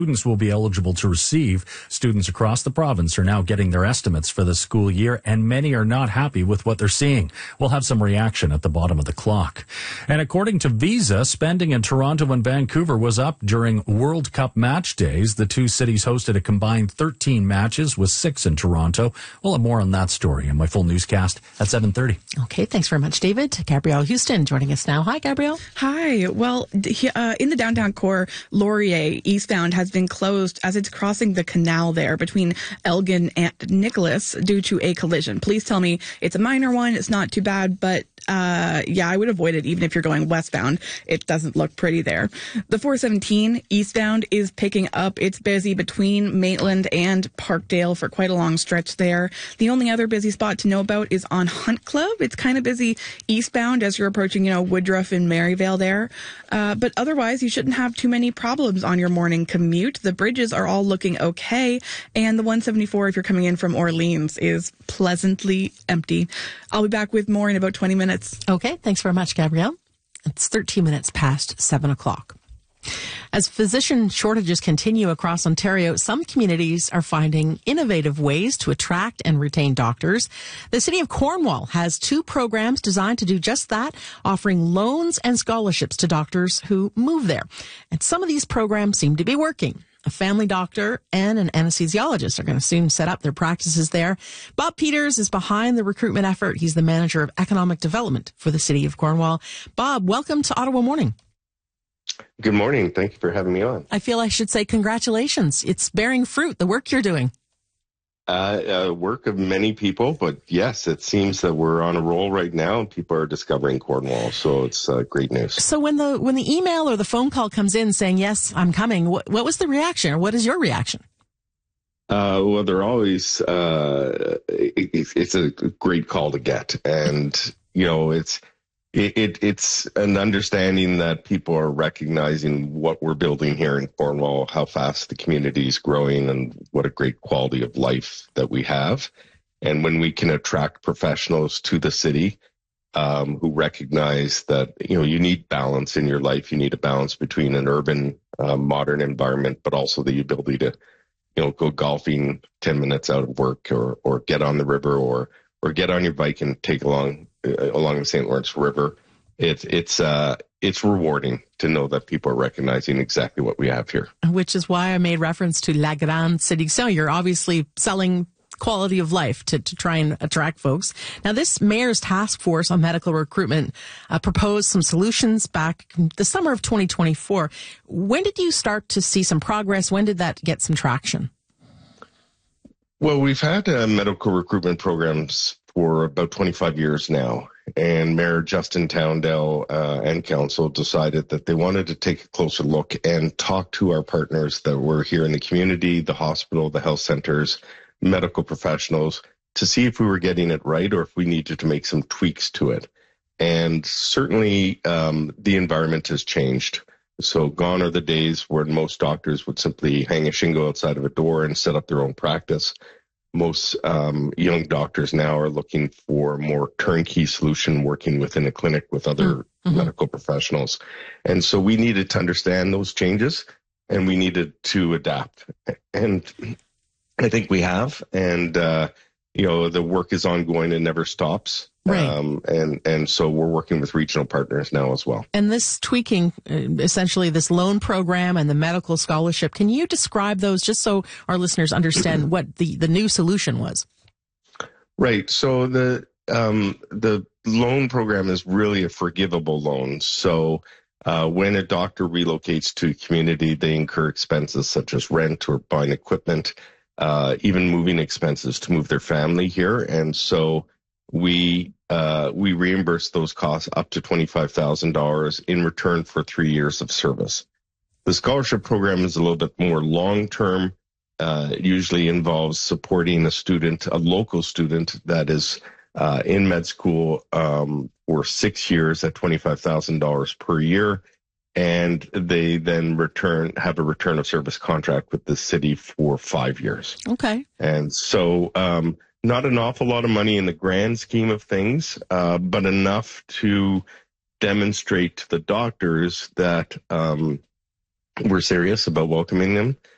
Students will be eligible to receive. Students across the province are now getting their estimates for the school year, and many are not happy with what they're seeing. We'll have some reaction at the bottom of the clock. And according to Visa, spending in Toronto and Vancouver was up during World Cup match days. The two cities hosted a combined 13 matches, with 6 in Toronto. We'll have more on that story in my full newscast at 7:30. Okay, thanks very much, David. Gabrielle Houston joining us now. Hi, Gabrielle. Hi. Well, in the downtown core, Laurier eastbound has been closed as it's crossing the canal there between Elgin and Nicholas due to a collision. Please tell me it's a minor one. It's not too bad, but I would avoid it even if you're going westbound. It doesn't look pretty there. The 417 eastbound is picking up. It's busy between Maitland and Parkdale for quite a long stretch there. The only other busy spot to know about is on Hunt Club. It's kind of busy eastbound as you're approaching, Woodruff and Maryvale there. But otherwise, you shouldn't have too many problems on your morning commute. The bridges are all looking okay. And the 174, if you're coming in from Orleans, is pleasantly empty. I'll be back with more in about 20 minutes. Okay, thanks very much, Gabrielle. It's 13 minutes past 7 o'clock. As physician shortages continue across Ontario, some communities are finding innovative ways to attract and retain doctors. The City of Cornwall has 2 programs designed to do just that, offering loans and scholarships to doctors who move there. And some of these programs seem to be working. A family doctor and an anesthesiologist are going to soon set up their practices there. Bob Peters is behind the recruitment effort. He's the manager of economic development for the City of Cornwall. Bob, welcome to Ottawa Morning. Good morning. Thank you for having me on. I feel I should say congratulations. It's bearing fruit, the work you're doing. Work of many people, but yes, it seems that we're on a roll right now and people are discovering Cornwall. So it's great news. So when the email or the phone call comes in saying, yes, I'm coming, what was the reaction, or what is your reaction? Well, they're always, it's a great call to get. And, it's an understanding that people are recognizing what we're building here in Cornwall, how fast the community is growing, and what a great quality of life that we have. And when we can attract professionals to the city who recognize that, you need balance in your life. You need a balance between an urban, modern environment, but also the ability to, go golfing 10 minutes out of work or get on the river or get on your bike and take along the St. Lawrence River. It's rewarding to know that people are recognizing exactly what we have here. Which is why I made reference to La Grande Séduction. You're obviously selling quality of life to try and attract folks. Now, this mayor's task force on medical recruitment proposed some solutions back the summer of 2024. When did you start to see some progress? When did that get some traction? Well, we've had medical recruitment programs for about 25 years now. And Mayor Justin Towndell and Council decided that they wanted to take a closer look and talk to our partners that were here in the community, the hospital, the health centers, medical professionals, to see if we were getting it right or if we needed to make some tweaks to it. And certainly the environment has changed. So gone are the days where most doctors would simply hang a shingle outside of a door and set up their own practice. Most young doctors now are looking for a more turnkey solution, working within a clinic with other medical professionals. And so we needed to understand those changes and we needed to adapt. And I think we have. And, the work is ongoing and never stops. Right. And so we're working with regional partners now as well. And this tweaking, essentially this loan program and the medical scholarship, can you describe those just so our listeners understand what the new solution was? Right. So the loan program is really a forgivable loan. So when a doctor relocates to a community, they incur expenses such as rent or buying equipment, even moving expenses to move their family here. And so we reimburse those costs up to $25,000 in return for 3 years of service. The scholarship program is a little bit more long-term. It usually involves supporting a local student that is in med school for 6 years at $25,000 per year. And they then have a return of service contract with the city for 5 years. Okay. And so not an awful lot of money in the grand scheme of things, but enough to demonstrate to the doctors that we're serious about welcoming them